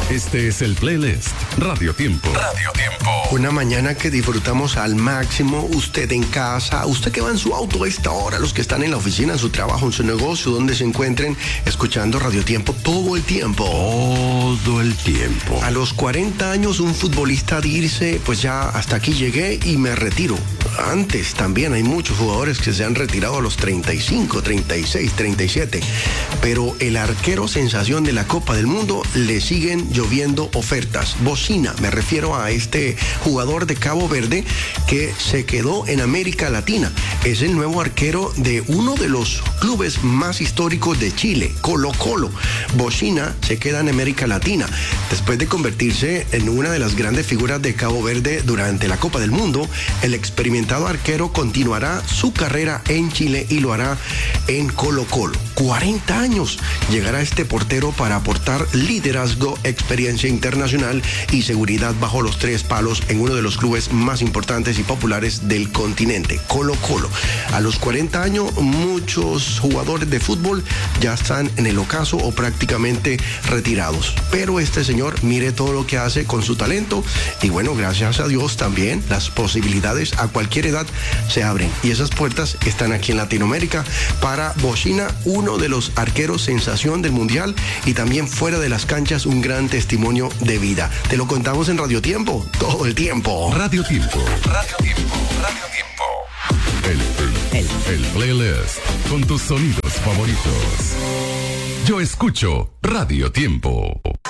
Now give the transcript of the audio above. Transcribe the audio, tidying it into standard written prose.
Este es el playlist Radio Tiempo. Radio Tiempo. Una mañana que disfrutamos al máximo, usted en casa, usted que va en su auto a esta hora, los que están en la oficina, en su trabajo, en su negocio, donde se encuentren, escuchando Radio Tiempo todo el tiempo. Todo el tiempo. A los 40 años un futbolista dice, pues ya hasta aquí llegué y me retiro. Antes también hay muchos jugadores que se han retirado a los 35, 36, 37. Pero el arquero sensación de la Copa del Mundo le siguen lloviendo ofertas. Bocina, me refiero a este jugador de Cabo Verde que se quedó en América Latina. Es el nuevo arquero de uno de los clubes más históricos de Chile, Colo-Colo. Bocina se queda en América Latina. Después de convertirse en una de las grandes figuras de Cabo Verde durante la Copa del Mundo, el experimentado arquero continuará su carrera en Chile y lo hará en Colo-Colo. 40 años llegará este portero para aportar liderazgo, experiencia internacional y seguridad bajo los tres palos en uno de los clubes más importantes y populares del continente, Colo-Colo. A los 40 años, muchos jugadores de fútbol ya están en el ocaso o prácticamente retirados. Pero este señor, mire todo lo que hace con su talento y bueno, gracias a Dios también las posibilidades a cualquier edad se abren. Y esas puertas están aquí en Latinoamérica para Bocina, uno de los arqueros sensación del Mundial y también fuera de las canchas un gran testimonio de vida. Te lo contamos en Radio Tiempo, todo el tiempo. Radio Tiempo. Radio Tiempo. Radio Tiempo. El playlist con tus sonidos favoritos. Yo escucho Radio Tiempo.